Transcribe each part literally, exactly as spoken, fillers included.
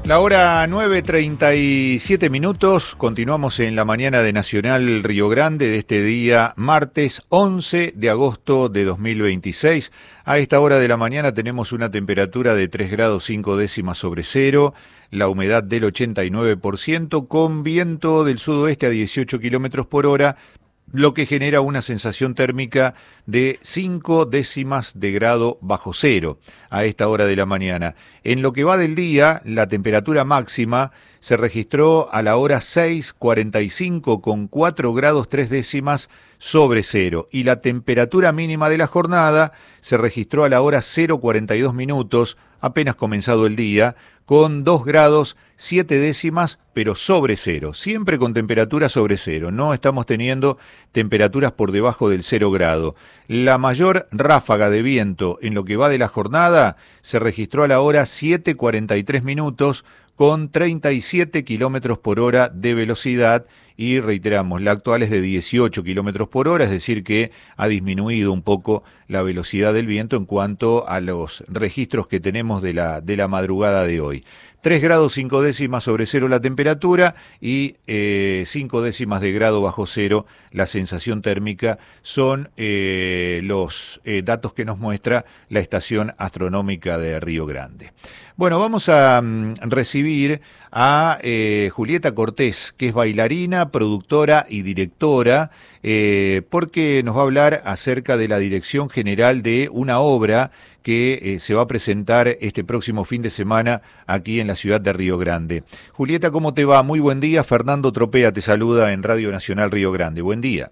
La hora nueve treinta y siete minutos, continuamos en la mañana de Nacional Río Grande de este día martes once de agosto de dos mil veintiséis. A esta hora de la mañana tenemos una temperatura de tres grados cinco décimas sobre cero, la humedad del ochenta y nueve por ciento, con viento del sudoeste a dieciocho kilómetros por hora, lo que genera una sensación térmica de cinco décimas de grado bajo cero a esta hora de la mañana. En lo que va del día, la temperatura máxima se registró a la hora seis cuarenta y cinco con cuatro grados tres décimas sobre cero, y la temperatura mínima de la jornada se registró a la hora cero cuarenta y dos minutos, apenas comenzado el día, con dos grados siete décimas, pero sobre cero, siempre con temperatura sobre cero, no estamos teniendo temperaturas por debajo del cero grado. La mayor ráfaga de viento en lo que va de la jornada se registró a la hora siete cuarenta y tres minutos, con treinta y siete kilómetros por hora de velocidad, y reiteramos, la actual es de dieciocho kilómetros por hora, es decir que ha disminuido un poco la velocidad del viento en cuanto a los registros que tenemos de la, de la madrugada de hoy. tres grados cinco décimas sobre cero la temperatura y eh, cinco décimas de grado bajo cero la sensación térmica, son eh, los eh, datos que nos muestra la estación astronómica de Río Grande. Bueno, vamos a um, recibir a eh, Julieta Cortés, que es bailarina, productora y directora, eh, porque nos va a hablar acerca de la dirección general de una obra que eh, se va a presentar este próximo fin de semana aquí en la ciudad de Río Grande. Julieta, ¿cómo te va? Muy buen día. Fernando Tropea te saluda en Radio Nacional Río Grande. Buen día.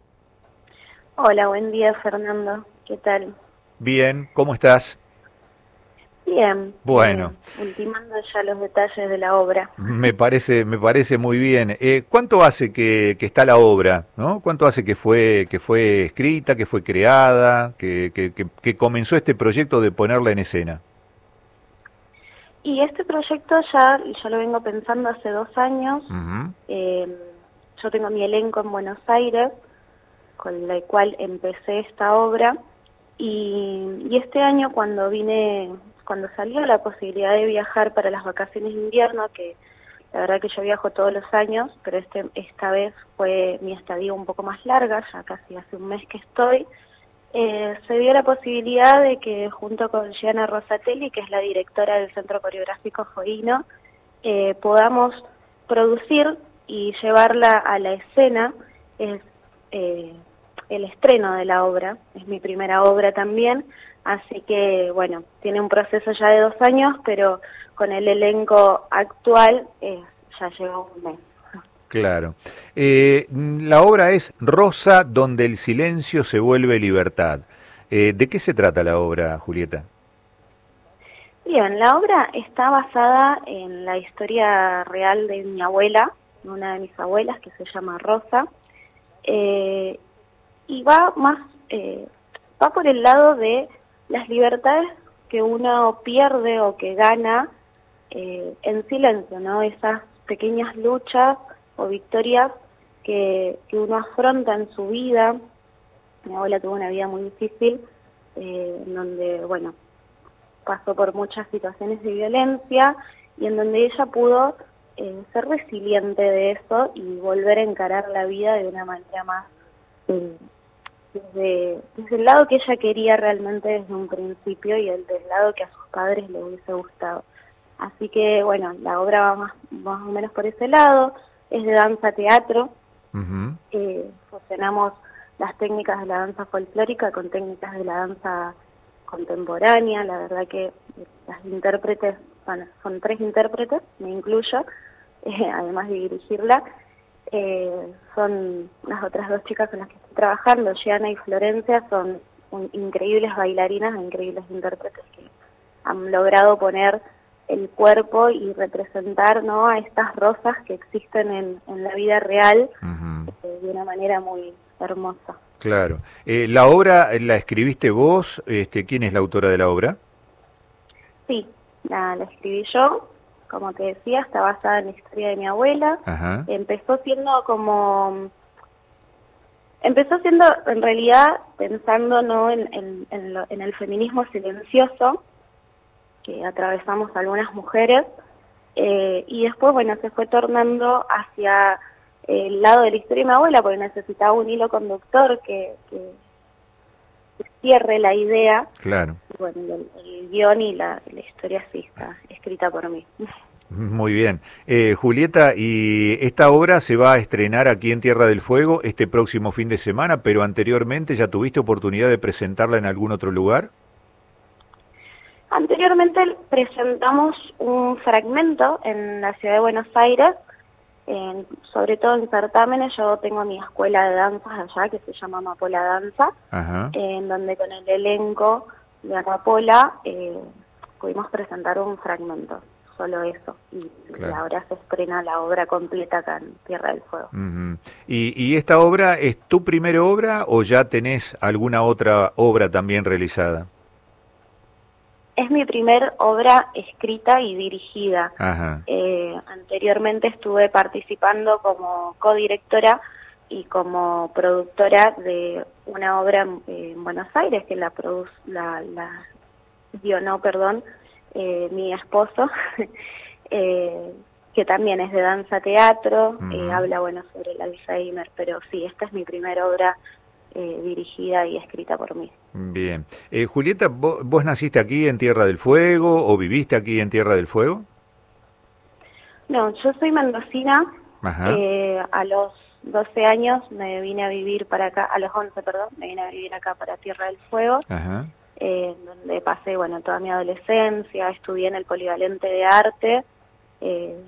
Hola, buen día, Fernando. ¿Qué tal? Bien, ¿cómo estás? Bien. Bueno. Eh, ultimando ya los detalles de la obra. Me parece, me parece muy bien. Eh, ¿Cuánto hace que, que está la obra, ¿no? ¿Cuánto hace que fue, que fue escrita, que fue creada, que, que, que, que comenzó este proyecto de ponerla en escena? Y este proyecto ya, ya lo vengo pensando hace dos años. Uh-huh. Eh, yo tengo mi elenco en Buenos Aires, con la cual empecé esta obra. Y, y este año cuando vine... cuando salió la posibilidad de viajar para las vacaciones de invierno, que la verdad que yo viajo todos los años, pero este esta vez fue mi estadía un poco más larga, ya casi hace un mes que estoy, eh, se dio la posibilidad de que junto con Gianna Rosatelli, que es la directora del Centro Coreográfico Joino, eh, podamos producir y llevarla a la escena. Es eh, el estreno de la obra, es mi primera obra también. Así que, bueno, tiene un proceso ya de dos años, pero con el elenco actual eh, ya lleva un mes. Claro. Eh, la obra es Rosa, donde el silencio se vuelve libertad. Eh, ¿De qué se trata la obra, Julieta? Bien, la obra está basada en la historia real de mi abuela, una de mis abuelas, que se llama Rosa, eh, y va más, eh, va por el lado de las libertades que uno pierde o que gana eh, en silencio, ¿no? Esas pequeñas luchas o victorias que, que uno afronta en su vida. Mi abuela tuvo una vida muy difícil, eh, en donde, bueno, pasó por muchas situaciones de violencia y en donde ella pudo eh, ser resiliente de eso y volver a encarar la vida de una manera más... Eh, Desde, desde el lado que ella quería realmente desde un principio y el del lado que a sus padres les hubiese gustado. Así que, bueno, la obra va más, más o menos por ese lado, es de danza-teatro. Uh-huh. eh, fusionamos las técnicas de la danza folclórica con técnicas de la danza contemporánea. La verdad que las intérpretes, bueno, son tres intérpretes, me incluyo, eh, además de dirigirla. Eh, son las otras dos chicas con las que estoy trabajando, Gianna y Florencia, son un, increíbles bailarinas, increíbles intérpretes que han logrado poner el cuerpo y representar, ¿no?, a estas rosas que existen en, en la vida real. Uh-huh. eh, de una manera muy hermosa. Claro. Eh, ¿La obra la escribiste vos? Este, ¿quién es la autora de la obra? Sí, la, la escribí yo. Como te decía, está basada en la historia de mi abuela. Ajá. Empezó siendo como... Empezó siendo, en realidad, pensando no en, en, en, lo, en el feminismo silencioso que atravesamos algunas mujeres, Eh, y después, bueno, se fue tornando hacia el lado de la historia de mi abuela, porque necesitaba un hilo conductor que, que, que cierre la idea. Claro. Y bueno, el, el guión y la, la historia sí está escrita por mí. Muy bien. Eh, Julieta, y esta obra se va a estrenar aquí en Tierra del Fuego este próximo fin de semana, pero anteriormente ya tuviste oportunidad de presentarla en algún otro lugar. Anteriormente presentamos un fragmento en la ciudad de Buenos Aires, en, sobre todo en certámenes. Yo tengo mi escuela de danzas allá, que se llama Amapola Danza, Ajá. en donde con el elenco de Amapola eh, pudimos presentar un fragmento, solo eso. Y, Claro. y ahora se estrena la obra completa acá en Tierra del Fuego. Uh-huh. ¿Y, ¿Y esta obra es tu primera obra o ya tenés alguna otra obra también realizada? Es mi primer obra escrita y dirigida. Ajá. Eh, anteriormente estuve participando como codirectora y como productora de una obra en, en Buenos Aires que la produce, la, la guionó, perdón, eh, mi esposo, eh, que también es de danza teatro, uh-huh. eh, habla bueno sobre el Alzheimer, pero sí, esta es mi primera obra eh, dirigida y escrita por mí. Bien. Eh, Julieta, ¿vos, ¿vos naciste aquí en Tierra del Fuego o viviste aquí en Tierra del Fuego? No, yo soy mendocina. Ajá. Eh, a los doce años me vine a vivir para acá, a los once, perdón, me vine a vivir acá para Tierra del Fuego, Ajá. Eh, donde pasé, bueno, toda mi adolescencia, estudié en el Polivalente de Arte, eh,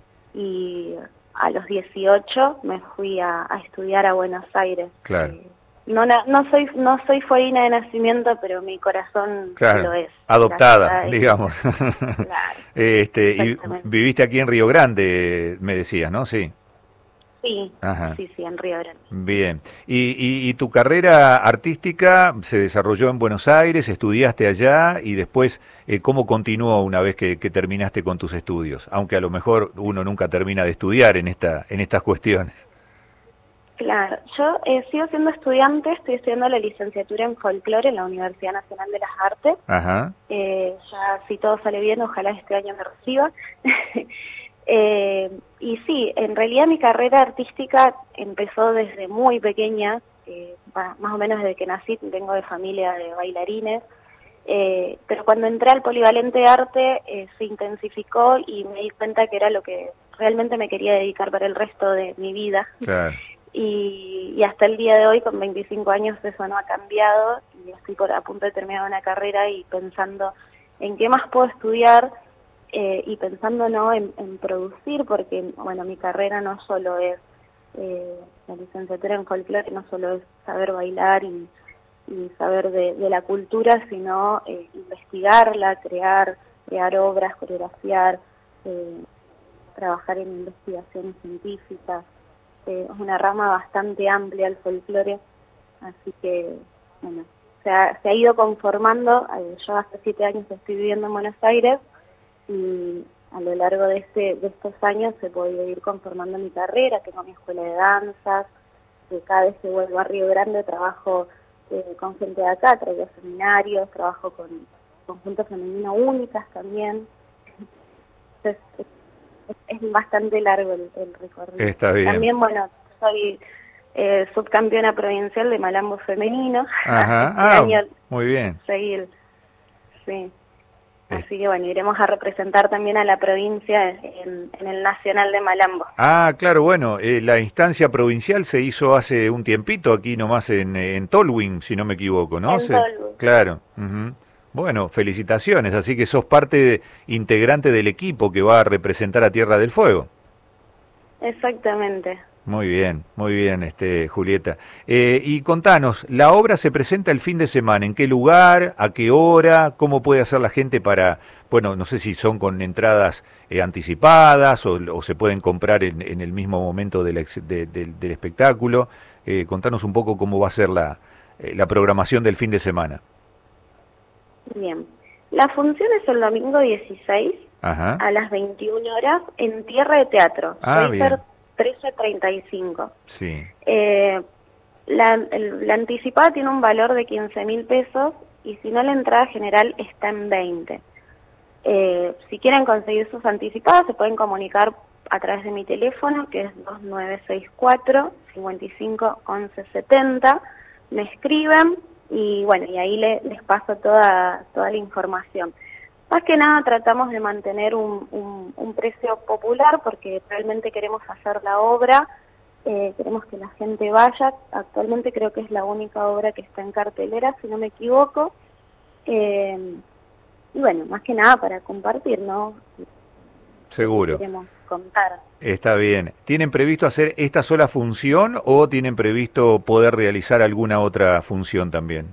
y a los dieciocho me fui a, a estudiar a Buenos Aires. Claro. Eh, No, no soy no soy fueguina de nacimiento, pero mi corazón claro, lo es. adoptada, digamos. Claro, este, y viviste aquí en Río Grande, me decías, ¿no? Sí. Sí, Ajá. sí, sí, en Río Grande. Bien. Y, y, y tu carrera artística se desarrolló en Buenos Aires, estudiaste allá y después, eh, ¿cómo continuó una vez que, que terminaste con tus estudios? Aunque a lo mejor uno nunca termina de estudiar en esta en estas cuestiones. Claro, yo eh, sigo siendo estudiante, estoy estudiando la licenciatura en folclore en la Universidad Nacional de las Artes. Ajá. Eh, ya si todo sale bien, ojalá este año me reciba. eh, y sí, en realidad mi carrera artística empezó desde muy pequeña, eh, más o menos desde que nací, vengo de familia de bailarines, eh, pero cuando entré al Polivalente de Arte eh, se intensificó y me di cuenta que era lo que realmente me quería dedicar para el resto de mi vida. Claro. Y, y hasta el día de hoy, con veinticinco años, eso no ha cambiado y estoy por, a punto de terminar una carrera y pensando en qué más puedo estudiar eh, y pensando no en, en producir, porque bueno, mi carrera no solo es eh, la licenciatura en folclore, no solo es saber bailar y, y saber de, de la cultura, sino eh, investigarla, crear, crear obras, coreografiar, eh, trabajar en investigaciones científicas. Eh, es una rama bastante amplia el folclore, así que bueno, se ha, se ha ido conformando. Eh, yo hace siete años estoy viviendo en Buenos Aires y a lo largo de, este, de estos años he podido ir conformando mi carrera. Tengo mi escuela de danzas, eh, cada vez que vuelvo a Río Grande trabajo eh, con gente de acá, traigo seminarios, trabajo con conjuntos femeninos únicas también. Entonces, es bastante largo el, el recorrido. Está bien. También, bueno, soy eh, subcampeona provincial de malambo femenino. Ajá, este ah, año muy bien. Seguir, sí. Así que bueno, iremos a representar también a la provincia en, en el Nacional de Malambo. Ah, claro, bueno, eh, la instancia provincial se hizo hace un tiempito aquí nomás en, en Tolwyn, si no me equivoco, ¿no? En Se, Tolwyn. Claro. Uh-huh. Bueno, felicitaciones, así que sos parte de, integrante del equipo que va a representar a Tierra del Fuego. Exactamente. Muy bien, muy bien, este Julieta. Eh, y contanos, la obra se presenta el fin de semana, ¿en qué lugar, a qué hora, cómo puede hacer la gente para, bueno, no sé si son con entradas eh, anticipadas o, o se pueden comprar en, en el mismo momento del, ex, de, de, del espectáculo? Eh, contanos un poco cómo va a ser la, eh, la programación del fin de semana. Bien, la función es el domingo dieciséis. Ajá. A las veintiuna horas en Tierra de Teatro, ah, bien. trece treinta y cinco. Sí. Eh, la, el, la anticipada tiene un valor de quince mil pesos y si no la entrada general está en veinte. Eh, si quieren conseguir sus anticipadas, se pueden comunicar a través de mi teléfono, que es dos nueve seis cuatro, cinco cinco, once setenta. Me escriben y bueno, y ahí le, les paso toda, toda la información. Más que nada tratamos de mantener un, un, un precio popular porque realmente queremos hacer la obra, eh, queremos que la gente vaya. Actualmente creo que es la única obra que está en cartelera, si no me equivoco. Eh, y bueno, más que nada para compartir, ¿no? Seguro. Queremos contar. Está bien. ¿Tienen previsto hacer esta sola función o tienen previsto poder realizar alguna otra función también?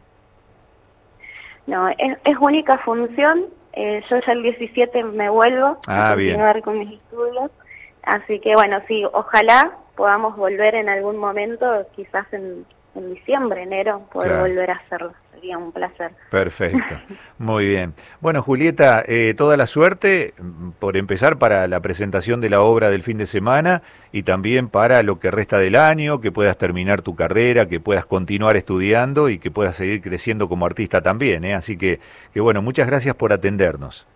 No, es, es única función. Eh, yo ya el diecisiete me vuelvo ah, a continuar bien. con mis estudios. Así que bueno, sí, ojalá podamos volver en algún momento, quizás en, en diciembre, enero, poder Claro. volver a hacerlo. Sería un placer. Perfecto, muy bien. Bueno, Julieta, eh, toda la suerte, por empezar, para la presentación de la obra del fin de semana y también para lo que resta del año, que puedas terminar tu carrera, que puedas continuar estudiando y que puedas seguir creciendo como artista también, ¿eh? Así que, que, bueno, muchas gracias por atendernos.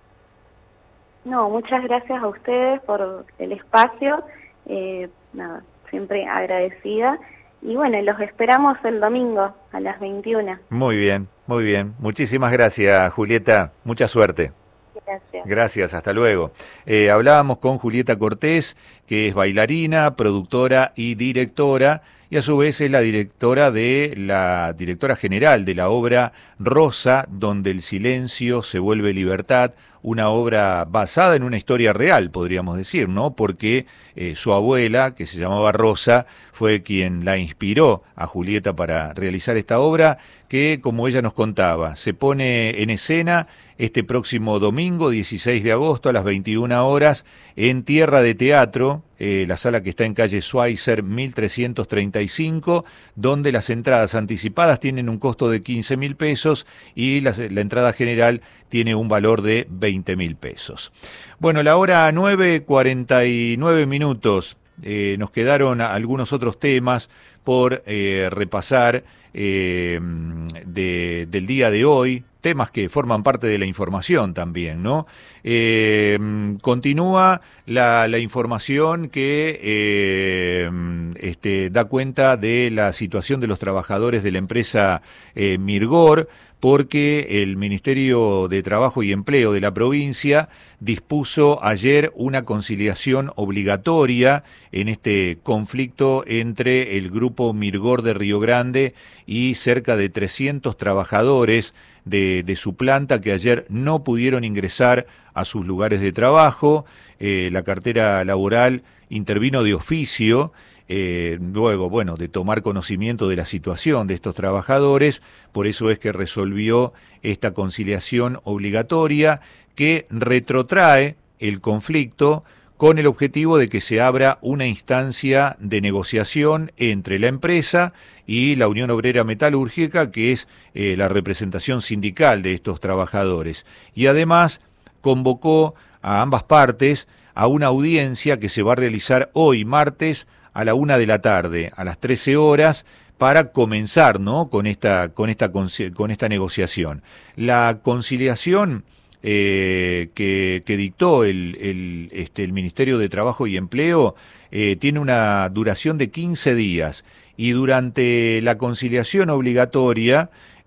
No, muchas gracias a ustedes por el espacio, eh, nada, siempre agradecida. Y bueno, los esperamos el domingo a las veintiuna. Muy bien, muy bien. Muchísimas gracias, Julieta. Mucha suerte. Gracias. Gracias, hasta luego. Eh, hablábamos con Julieta Cortés, que es bailarina, productora y directora, y a su vez es la directora de la directora general de la obra Rosa, donde el silencio se vuelve libertad, una obra basada en una historia real, podríamos decir, ¿no? Porque eh, su abuela, que se llamaba Rosa, fue quien la inspiró a Julieta para realizar esta obra, que, como ella nos contaba, se pone en escena este próximo domingo, dieciséis de agosto, a las veintiuna horas, en Tierra de Teatro, eh, la sala que está en calle Schweitzer mil trescientos treinta y cinco, donde las entradas anticipadas tienen un costo de quince mil pesos y la, la entrada general tiene un valor de veinte mil pesos. Bueno, la hora nueve cuarenta y nueve minutos, eh, nos quedaron algunos otros temas por eh, repasar eh, de, del día de hoy, temas que forman parte de la información también, ¿no? Eh, continúa la, la información que eh, este, da cuenta de la situación de los trabajadores de la empresa eh, Mirgor, porque el Ministerio de Trabajo y Empleo de la provincia dispuso ayer una conciliación obligatoria en este conflicto entre el grupo Mirgor de Río Grande y cerca de trescientos trabajadores de, de su planta que ayer no pudieron ingresar a sus lugares de trabajo. Eh, la cartera laboral intervino de oficio. Eh, luego, bueno, de tomar conocimiento de la situación de estos trabajadores, por eso es que resolvió esta conciliación obligatoria que retrotrae el conflicto con el objetivo de que se abra una instancia de negociación entre la empresa y la Unión Obrera Metalúrgica, que es eh, la representación sindical de estos trabajadores. Y además convocó a ambas partes a una audiencia que se va a realizar hoy, martes, a la una de la tarde, a las trece horas, para comenzar, ¿no?, con esta, con esta, con esta negociación. La conciliación eh, que, que dictó el, el, este, el Ministerio de Trabajo y Empleo eh, tiene una duración de quince días, y durante la conciliación obligatoria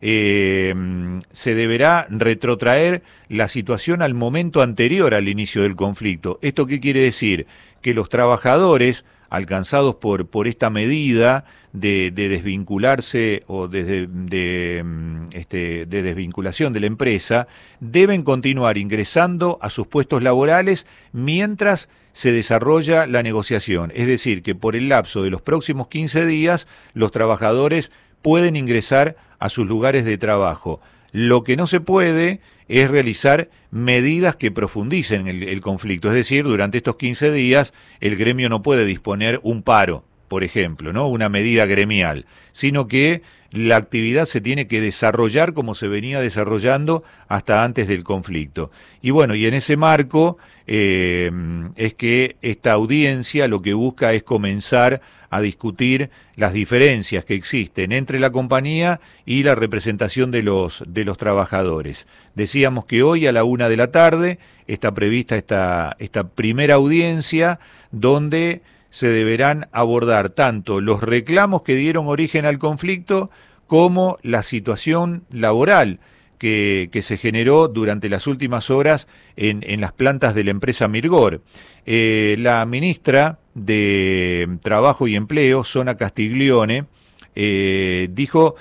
eh, se deberá retrotraer la situación al momento anterior al inicio del conflicto. ¿Esto qué quiere decir? Que los trabajadores alcanzados por, por esta medida de, de desvincularse o de, de, de, este, de desvinculación de la empresa, deben continuar ingresando a sus puestos laborales mientras se desarrolla la negociación. Es decir, que por el lapso de los próximos quince días, los trabajadores pueden ingresar a sus lugares de trabajo. Lo que no se puede es realizar medidas que profundicen el, el conflicto. Es decir, durante estos quince días el gremio no puede disponer un paro, por ejemplo, ¿no?, una medida gremial, sino que la actividad se tiene que desarrollar como se venía desarrollando hasta antes del conflicto. Y bueno, y en ese marco eh, es que esta audiencia lo que busca es comenzar a discutir las diferencias que existen entre la compañía y la representación de los, de los trabajadores. Decíamos que hoy a la una de la tarde está prevista esta, esta primera audiencia donde se deberán abordar tanto los reclamos que dieron origen al conflicto como la situación laboral que, que se generó durante las últimas horas en, en las plantas de la empresa Mirgor. Eh, la ministra de Trabajo y Empleo, Sona Castiglione, eh, dijo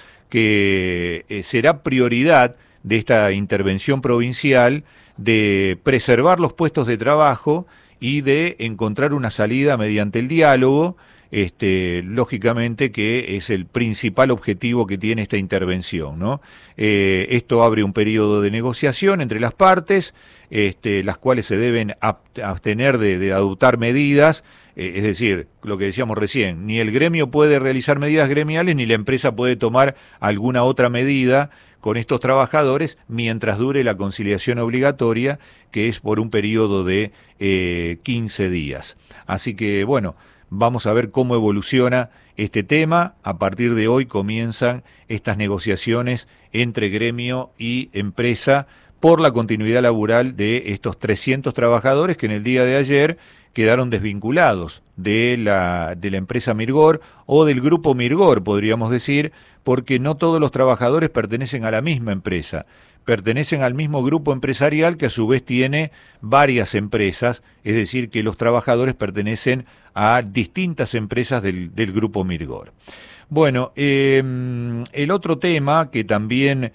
que eh, será prioridad de esta intervención provincial de preservar los puestos de trabajo y de encontrar una salida mediante el diálogo, este, lógicamente que es el principal objetivo que tiene esta intervención, ¿no? Eh, esto abre un periodo de negociación entre las partes, este, las cuales se deben abstener de, de adoptar medidas, eh, es decir, lo que decíamos recién, ni el gremio puede realizar medidas gremiales ni la empresa puede tomar alguna otra medida con estos trabajadores mientras dure la conciliación obligatoria, que es por un periodo de eh, quince días. Así que, bueno, vamos a ver cómo evoluciona este tema. A partir de hoy comienzan estas negociaciones entre gremio y empresa por la continuidad laboral de estos trescientos trabajadores que en el día de ayer quedaron desvinculados de la, de la empresa Mirgor o del grupo Mirgor, podríamos decir, porque no todos los trabajadores pertenecen a la misma empresa, pertenecen al mismo grupo empresarial que a su vez tiene varias empresas, es decir, que los trabajadores pertenecen a distintas empresas del, del grupo Mirgor. Bueno, eh, el otro tema que también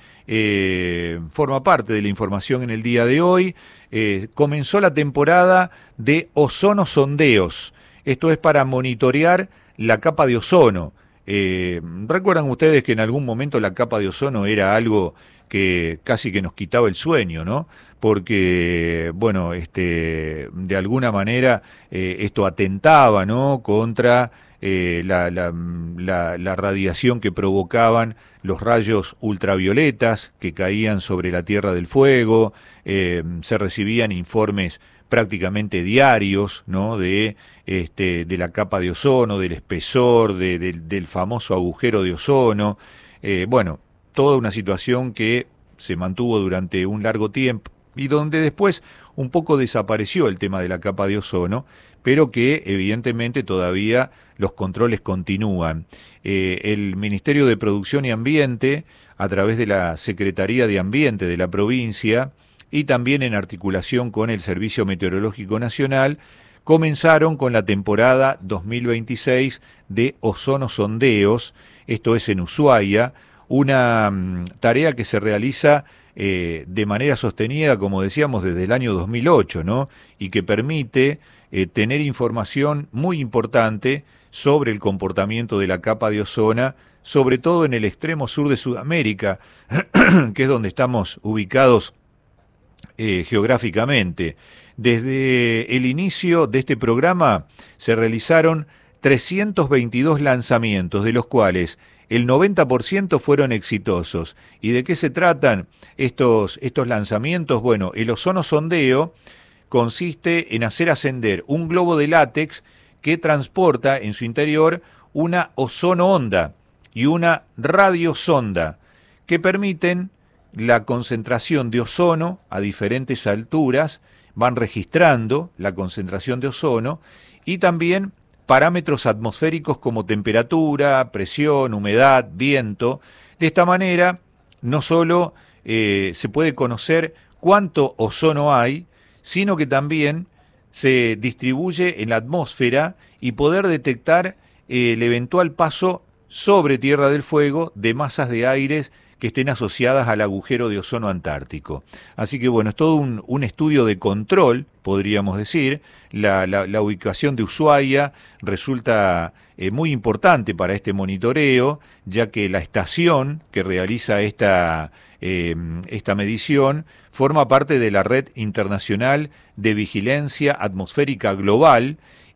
eh, forma parte de la información en el día de hoy, eh, comenzó la temporada de ozono sondeos. Esto es para monitorear la capa de ozono. Eh, ¿Recuerdan ustedes que en algún momento la capa de ozono era algo que casi que nos quitaba el sueño, ¿no? Porque, bueno, este, de alguna manera eh, esto atentaba, ¿no?, contra eh, la, la, la, la radiación que provocaban los rayos ultravioletas que caían sobre la Tierra del Fuego. Eh, se recibían informes prácticamente diarios, ¿no?, de, este, de la capa de ozono, del espesor, de, de, del famoso agujero de ozono. Eh, bueno, toda una situación que se mantuvo durante un largo tiempo y donde después un poco desapareció el tema de la capa de ozono, pero que evidentemente todavía los controles continúan. Eh, el Ministerio de Producción y Ambiente, a través de la Secretaría de Ambiente de la provincia y también en articulación con el Servicio Meteorológico Nacional, comenzaron con la temporada dos mil veintiséis de ozono sondeos, esto es en Ushuaia, una um, tarea que se realiza eh, de manera sostenida, como decíamos, desde el año dos mil ocho, ¿no?, y que permite eh, tener información muy importante sobre el comportamiento de la capa de ozono, sobre todo en el extremo sur de Sudamérica, que es donde estamos ubicados eh, geográficamente. Desde el inicio de este programa se realizaron trescientos veintidós lanzamientos, de los cuales el noventa por ciento fueron exitosos. ¿Y de qué se tratan estos, estos lanzamientos? Bueno, el ozono sondeo consiste en hacer ascender un globo de látex que transporta en su interior una ozono-onda y una radiosonda que permiten la concentración de ozono a diferentes alturas, van registrando la concentración de ozono y también parámetros atmosféricos como temperatura, presión, humedad, viento. De esta manera, no solo eh, se puede conocer cuánto ozono hay, sino que también se distribuye en la atmósfera y poder detectar eh, el eventual paso sobre Tierra del Fuego de masas de aires que estén asociadas al agujero de ozono antártico. Así que bueno, es todo un, un estudio de control, podríamos decir. La, la, la ubicación de Ushuaia resulta eh, muy importante para este monitoreo, ya que la estación que realiza esta, eh, esta medición forma parte de la Red Internacional de Vigilancia Atmosférica Global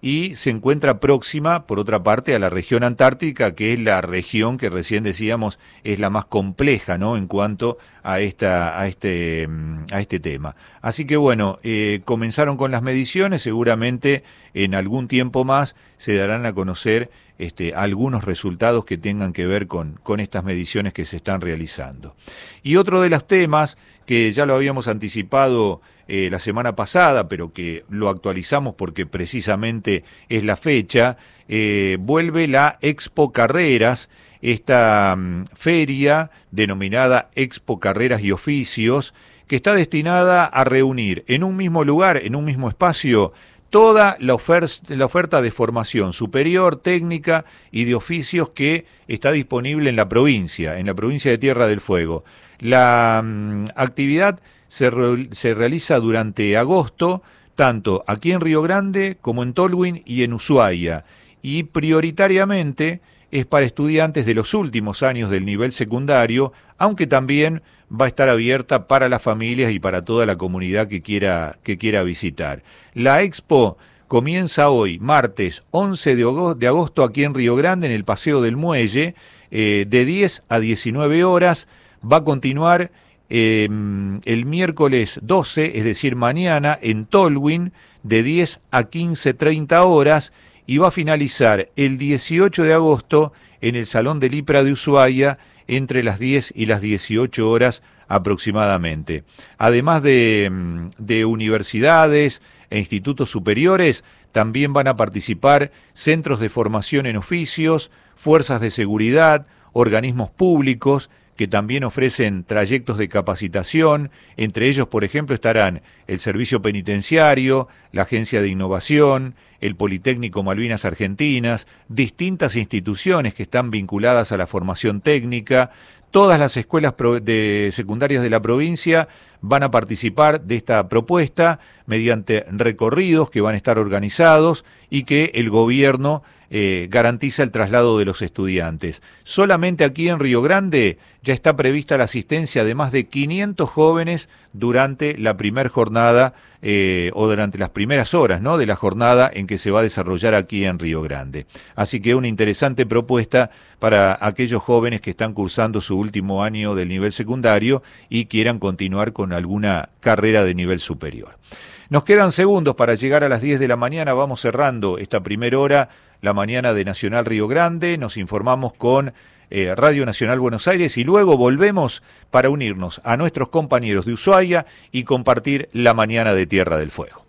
y se encuentra próxima, por otra parte, a la región antártica, que es la región que recién decíamos es la más compleja, ¿no?, en cuanto a esta a este a este tema. Así que bueno, eh, comenzaron con las mediciones, seguramente en algún tiempo más se darán a conocer este, algunos resultados que tengan que ver con, con estas mediciones que se están realizando. Y otro de los temas que ya lo habíamos anticipado eh, la semana pasada, pero que lo actualizamos porque precisamente es la fecha, eh, vuelve la Expo Carreras, esta um, feria denominada Expo Carreras y Oficios, que está destinada a reunir en un mismo lugar, en un mismo espacio, toda la oferta, la oferta de formación superior, técnica y de oficios que está disponible en la provincia, en la provincia de Tierra del Fuego. La um, actividad se, re, se realiza durante agosto, tanto aquí en Río Grande como en Tolwyn y en Ushuaia, y prioritariamente es para estudiantes de los últimos años del nivel secundario, aunque también va a estar abierta para las familias y para toda la comunidad que quiera, que quiera visitar. La expo comienza hoy, martes once de agosto, aquí en Río Grande, en el Paseo del Muelle, eh, de diez a diecinueve horas. Va a continuar eh, el miércoles doce, es decir, mañana, en Tolwyn, de diez a quince treinta horas, y va a finalizar el dieciocho de agosto en el Salón del IPRA de Ushuaia, entre las diez y las dieciocho horas aproximadamente. Además de, de universidades e institutos superiores, también van a participar centros de formación en oficios, fuerzas de seguridad, organismos públicos, que también ofrecen trayectos de capacitación. Entre ellos, por ejemplo, estarán el Servicio Penitenciario, la Agencia de Innovación, el Politécnico Malvinas Argentinas, distintas instituciones que están vinculadas a la formación técnica. Todas las escuelas de secundarias de la provincia van a participar de esta propuesta mediante recorridos que van a estar organizados y que el gobierno eh, garantiza el traslado de los estudiantes. Solamente aquí en Río Grande ya está prevista la asistencia de más de quinientos jóvenes durante la primera jornada eh, o durante las primeras horas, ¿no?, de la jornada en que se va a desarrollar aquí en Río Grande. Así que una interesante propuesta para aquellos jóvenes que están cursando su último año del nivel secundario y quieran continuar con alguna carrera de nivel superior. Nos quedan segundos para llegar a las diez de la mañana. Vamos cerrando esta primera hora, la mañana de Nacional Río Grande. Nos informamos con eh, Radio Nacional Buenos Aires y luego volvemos para unirnos a nuestros compañeros de Ushuaia y compartir la mañana de Tierra del Fuego.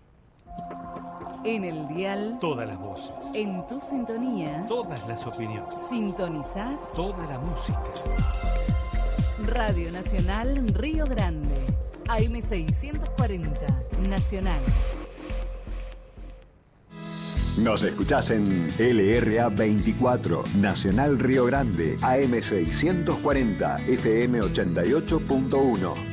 En el dial, todas las voces. En tu sintonía, todas las opiniones. Sintonizás toda la música. Radio Nacional Río Grande, A M seiscientos cuarenta, Nacional. Nos escuchás en L R A veinticuatro, Nacional Río Grande, A M seiscientos cuarenta, F M ochenta y ocho punto uno.